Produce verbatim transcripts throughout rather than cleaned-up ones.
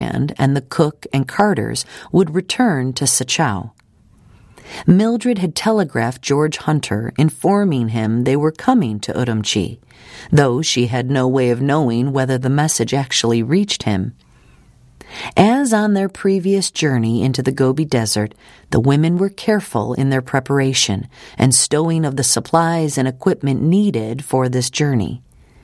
hand and the cook and carters would return to Sachau. Mildred had telegraphed George Hunter informing him they were coming to Urumqi, though she had no way of knowing whether the message actually reached him. As on their previous journey into the Gobi Desert, the women were careful in their preparation and stowing of the supplies and equipment needed for this journey.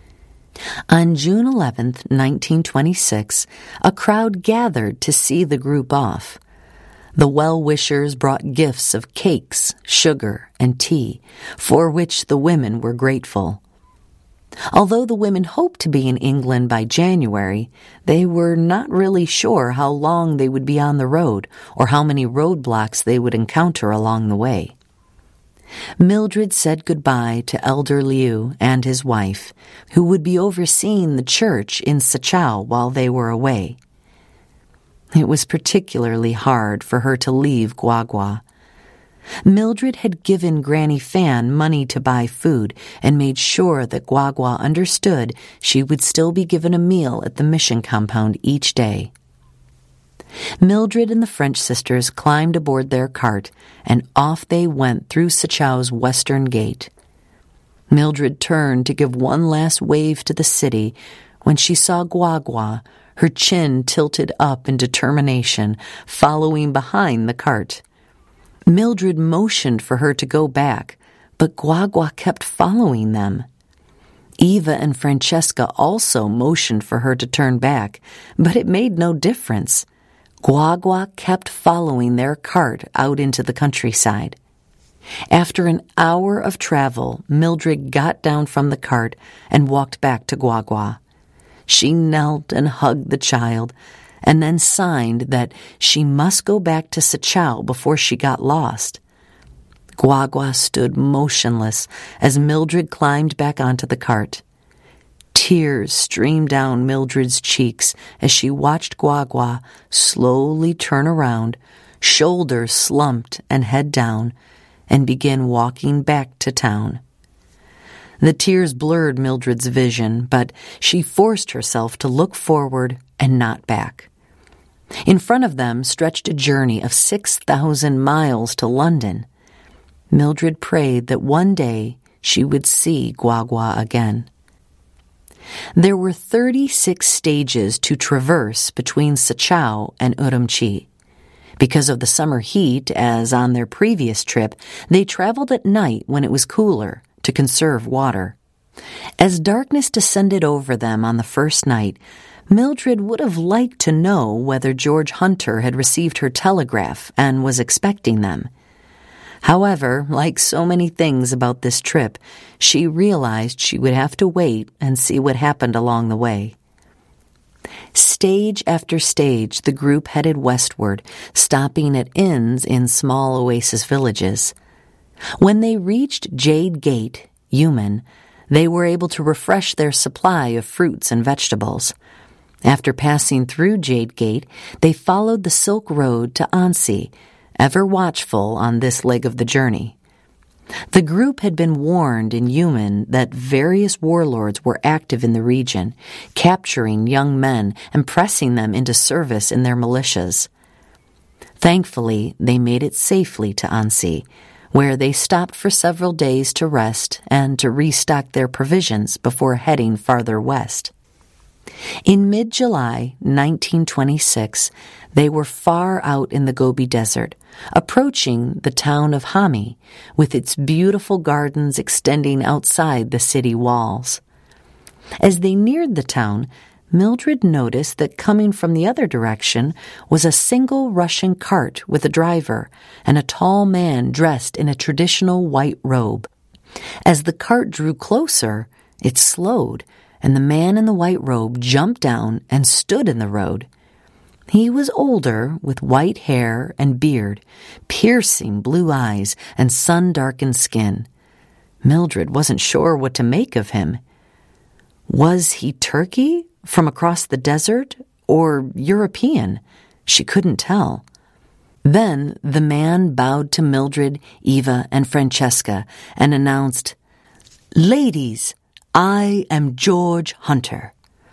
On June eleventh, nineteen twenty-six, a crowd gathered to see the group off. The well-wishers brought gifts of cakes, sugar, and tea, for which the women were grateful. Although the women hoped to be in England by January, they were not really sure how long they would be on the road or how many roadblocks they would encounter along the way. Mildred said goodbye to Elder Liu and his wife, who would be overseeing the church in Sachau while they were away. It was particularly hard for her to leave Guagua. Mildred had given Granny Fan money to buy food and made sure that Guagua understood she would still be given a meal at the mission compound each day. Mildred and the French sisters climbed aboard their cart, and off they went through Sachau's western gate. Mildred turned to give one last wave to the city when she saw Guagua, her chin tilted up in determination, following behind the cart. Mildred motioned for her to go back, but Guagua kept following them. Eva and Francesca also motioned for her to turn back, but it made no difference. Guagua kept following their cart out into the countryside. After an hour of travel, Mildred got down from the cart and walked back to Guagua. She knelt and hugged the child, and then signed that she must go back to Sachau before she got lost. Guagua stood motionless as Mildred climbed back onto the cart. Tears streamed down Mildred's cheeks as she watched Guagua slowly turn around, shoulders slumped and head down, and begin walking back to town. The tears blurred Mildred's vision, but she forced herself to look forward and not back. In front of them stretched a journey of six thousand miles to London. Mildred prayed that one day she would see Guagua again. There were thirty-six stages to traverse between Sachau and Urumqi. Because of the summer heat, as on their previous trip, they traveled at night when it was cooler to conserve water. As darkness descended over them on the first night, Mildred would have liked to know whether George Hunter had received her telegraph and was expecting them. However, like so many things about this trip, she realized she would have to wait and see what happened along the way. Stage after stage, the group headed westward, stopping at inns in small oasis villages. When they reached Jade Gate, Yumen, they were able to refresh their supply of fruits and vegetables. After passing through Jade Gate, they followed the Silk Road to Ansi, ever watchful on this leg of the journey. The group had been warned in Yumen that various warlords were active in the region, capturing young men and pressing them into service in their militias. Thankfully, they made it safely to Ansi, where they stopped for several days to rest and to restock their provisions before heading farther west. In mid-July nineteen twenty-six, they were far out in the Gobi Desert, approaching the town of Hami, with its beautiful gardens extending outside the city walls. As they neared the town, Mildred noticed that coming from the other direction was a single Russian cart with a driver and a tall man dressed in a traditional white robe. As the cart drew closer, it slowed, and the man in the white robe jumped down and stood in the road. He was older, with white hair and beard, piercing blue eyes, and sun-darkened skin. Mildred wasn't sure what to make of him. Was he Turkey, from across the desert, or European? She couldn't tell. Then the man bowed to Mildred, Eva, and Francesca and announced, "Ladies, I am George Hunter."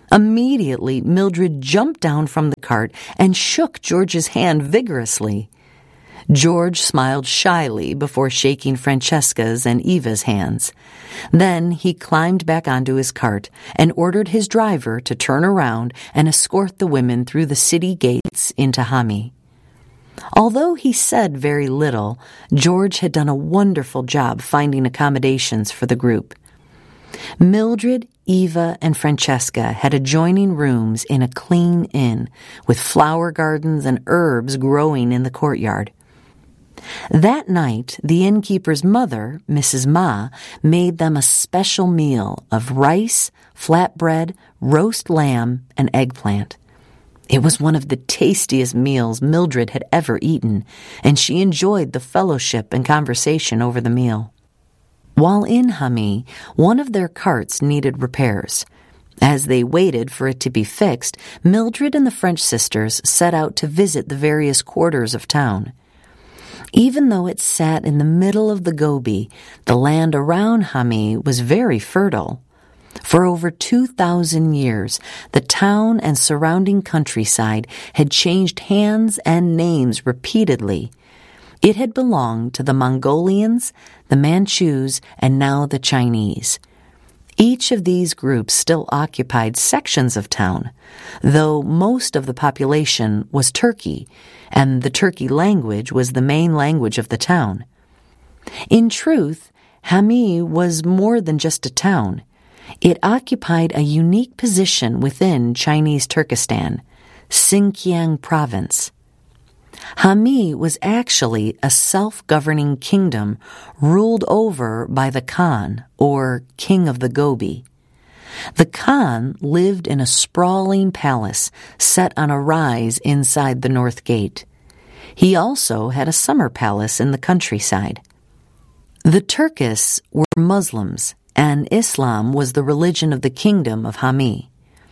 Immediately, Mildred jumped down from the cart and shook George's hand vigorously. George smiled shyly before shaking Francesca's and Eva's hands. Then he climbed back onto his cart and ordered his driver to turn around and escort the women through the city gates into Hami. Although he said very little, George had done a wonderful job finding accommodations for the group. Mildred, Eva, and Francesca had adjoining rooms in a clean inn with flower gardens and herbs growing in the courtyard. That night, the innkeeper's mother, Missus Ma, made them a special meal of rice, flatbread, roast lamb, and eggplant. It was one of the tastiest meals Mildred had ever eaten, and she enjoyed the fellowship and conversation over the meal. While in Hami, one of their carts needed repairs. As they waited for it to be fixed, Mildred and the French sisters set out to visit the various quarters of town. Even though it sat in the middle of the Gobi, the land around Hami was very fertile. For over two thousand years, the town and surrounding countryside had changed hands and names repeatedly. It had belonged to the Mongolians, the Manchus, and now the Chinese. Each of these groups still occupied sections of town, though most of the population was Turkey, and the Turkey language was the main language of the town. In truth, Hami was more than just a town. It occupied a unique position within Chinese Turkestan, Xinjiang province. Hami was actually a self-governing kingdom ruled over by the Khan, or King of the Gobi. The Khan lived in a sprawling palace set on a rise inside the North Gate. He also had a summer palace in the countryside. The Turkish were Muslims, and Islam was the religion of the kingdom of Hami.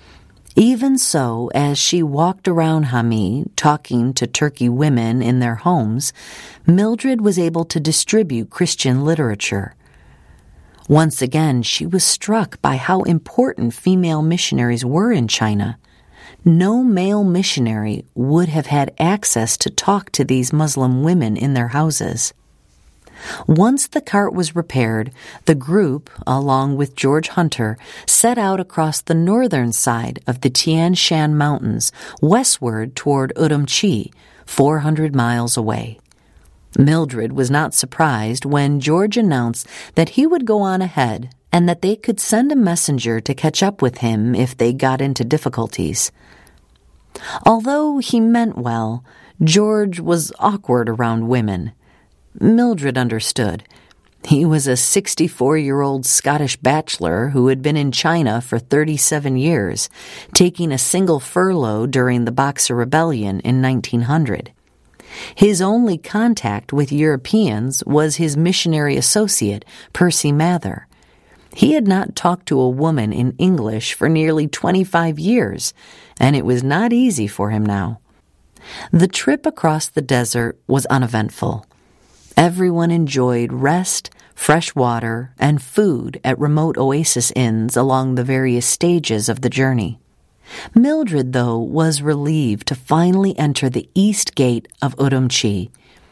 Even so, as she walked around Hami, talking to Turkey women in their homes, Mildred was able to distribute Christian literature. Once again, she was struck by how important female missionaries were in China. No male missionary would have had access to talk to these Muslim women in their houses. Once the cart was repaired, the group, along with George Hunter, set out across the northern side of the Tian Shan Mountains, westward toward Urumqi, four hundred miles away. Mildred was not surprised when George announced that he would go on ahead and that they could send a messenger to catch up with him if they got into difficulties. Although he meant well, George was awkward around women. Mildred understood. He was a sixty-four-year-old Scottish bachelor who had been in China for thirty-seven years, taking a single furlough during the Boxer Rebellion in nineteen hundred. His only contact with Europeans was his missionary associate, Percy Mather. He had not talked to a woman in English for nearly twenty-five years, and it was not easy for him now. The trip across the desert was uneventful. Everyone enjoyed rest, fresh water, and food at remote oasis inns along the various stages of the journey. Mildred, though, was relieved to finally enter the east gate of Urumqi.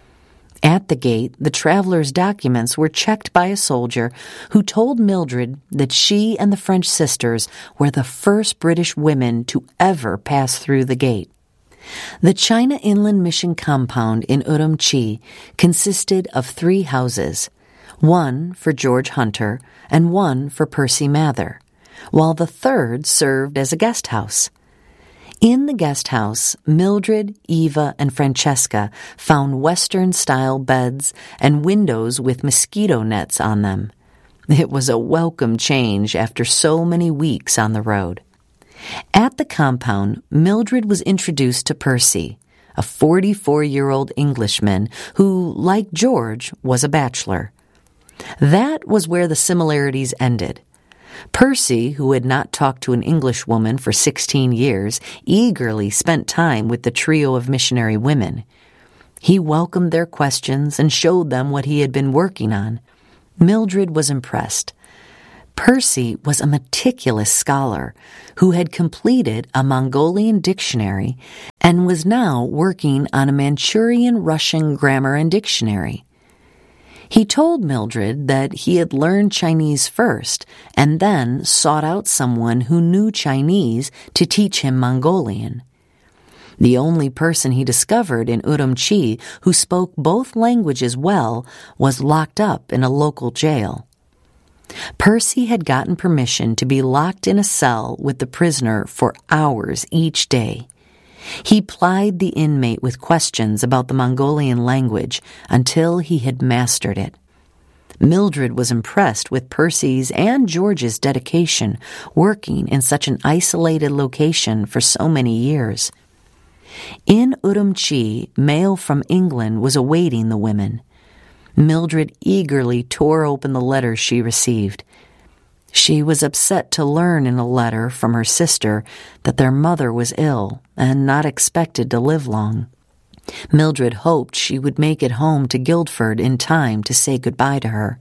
At the gate, the traveler's documents were checked by a soldier who told Mildred that she and the French sisters were the first British women to ever pass through the gate. The China Inland Mission compound in Urumqi consisted of three houses, one for George Hunter and one for Percy Mather, while the third served as a guest house. In the guest house, Mildred, Eva, and Francesca found Western-style beds and windows with mosquito nets on them. It was a welcome change after so many weeks on the road. At the compound, Mildred was introduced to Percy, a forty-four-year-old Englishman who, like George, was a bachelor. That was where the similarities ended. Percy, who had not talked to an Englishwoman for sixteen years, eagerly spent time with the trio of missionary women. He welcomed their questions and showed them what he had been working on. Mildred was impressed. Percy was a meticulous scholar who had completed a Mongolian dictionary and was now working on a Manchurian Russian grammar and dictionary. He told Mildred that he had learned Chinese first and then sought out someone who knew Chinese to teach him Mongolian. The only person he discovered in Urumqi who spoke both languages well was locked up in a local jail. Percy had gotten permission to be locked in a cell with the prisoner for hours each day. He plied the inmate with questions about the Mongolian language until he had mastered it. Mildred was impressed with Percy's and George's dedication working in such an isolated location for so many years. In Urumqi, mail from England was awaiting the women. Mildred eagerly tore open the letters she received. She was upset to learn in a letter from her sister that their mother was ill and not expected to live long. Mildred hoped she would make it home to Guildford in time to say goodbye to her.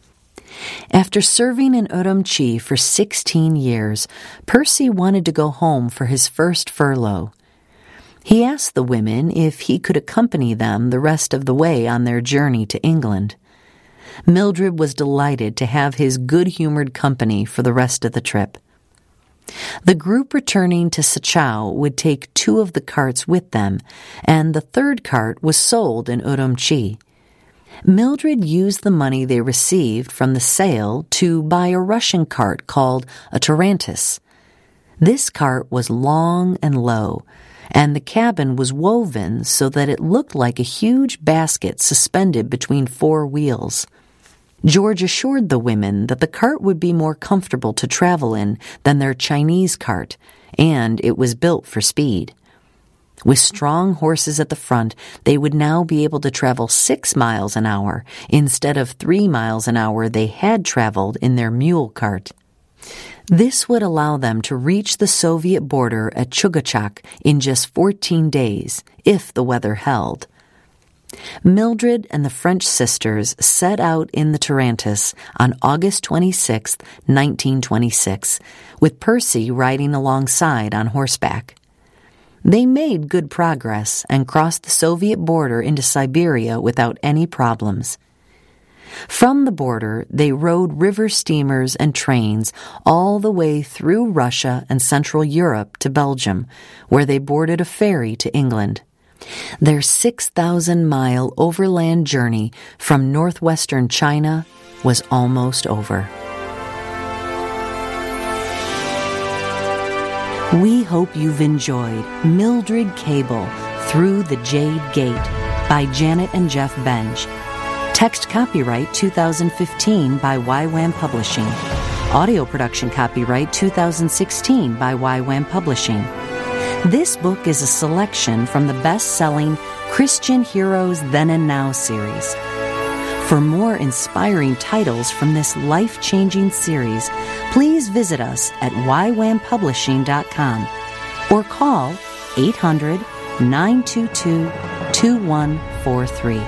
After serving in Urumqi for sixteen years, Percy wanted to go home for his first furlough. He asked the women if he could accompany them the rest of the way on their journey to England. Mildred was delighted to have his good-humored company for the rest of the trip. The group returning to Sachau would take two of the carts with them, and the third cart was sold in Urumqi. Mildred used the money they received from the sale to buy a Russian cart called a tarantus. This cart was long and low, and the cabin was woven so that it looked like a huge basket suspended between four wheels. George assured the women that the cart would be more comfortable to travel in than their Chinese cart, and it was built for speed. With strong horses at the front, they would now be able to travel six miles an hour instead of three miles an hour they had traveled in their mule cart. This would allow them to reach the Soviet border at Chugachak in just fourteen days, if the weather held. Mildred and the French sisters set out in the tarantus on August twenty-sixth, nineteen twenty-six, with Percy riding alongside on horseback. They made good progress and crossed the Soviet border into Siberia without any problems. From the border, they rode river steamers and trains all the way through Russia and Central Europe to Belgium, where they boarded a ferry to England. Their six thousand mile overland journey from northwestern China was almost over. We hope you've enjoyed Mildred Cable Through the Jade Gate by Janet and Jeff Benj. Text copyright two thousand fifteen by Y WAM Publishing. Audio production copyright two thousand sixteen by Y WAM Publishing. This book is a selection from the best-selling Christian Heroes Then and Now series. For more inspiring titles from this life-changing series, please visit us at y wam publishing dot com or call eight hundred, nine two two, two one four three.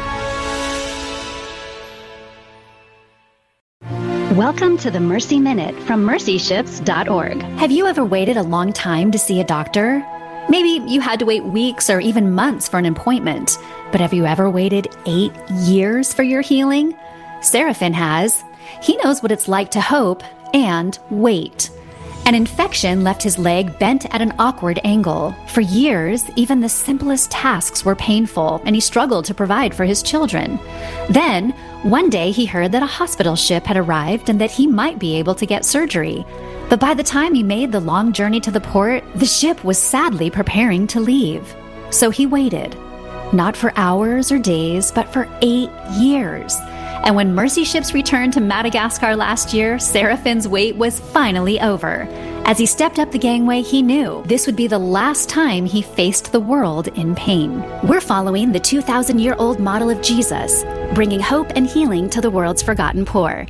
Welcome to the Mercy Minute from mercy ships dot org. Have you ever waited a long time to see a doctor? Maybe you had to wait weeks or even months for an appointment. But have you ever waited eight years for your healing? Seraphin has. He knows what it's like to hope and wait. An infection left his leg bent at an awkward angle. For years, even the simplest tasks were painful, and he struggled to provide for his children. Then, one day he heard that a hospital ship had arrived and that he might be able to get surgery. But by the time he made the long journey to the port, the ship was sadly preparing to leave. So he waited. Not for hours or days, but for eight years. And when Mercy Ships returned to Madagascar last year, Seraphin's wait was finally over. As he stepped up the gangway, he knew this would be the last time he faced the world in pain. We're following the two thousand year old model of Jesus, bringing hope and healing to the world's forgotten poor.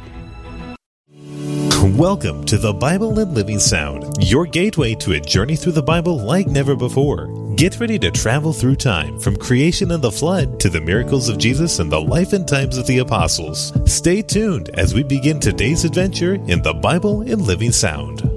Welcome to the Bible and Living Sound, your gateway to a journey through the Bible like never before. Get ready to travel through time, from creation and the flood to the miracles of Jesus and the life and times of the apostles. Stay tuned as we begin today's adventure in the Bible in Living Sound.